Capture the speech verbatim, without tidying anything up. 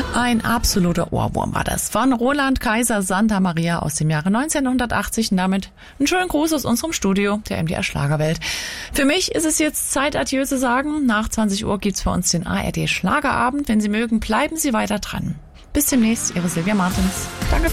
Ein absoluter Ohrwurm war das von Roland Kaiser Santa Maria aus dem Jahre neunzehnhundertachtzig. Und damit einen schönen Gruß aus unserem Studio, der M D R Schlagerwelt. Für mich ist es jetzt Zeit, Adieu zu sagen. Nach zwanzig Uhr gibt's für uns den A R D Schlagerabend. Wenn Sie mögen, bleiben Sie weiter dran. Bis demnächst, Ihre Silvia Martins. Danke.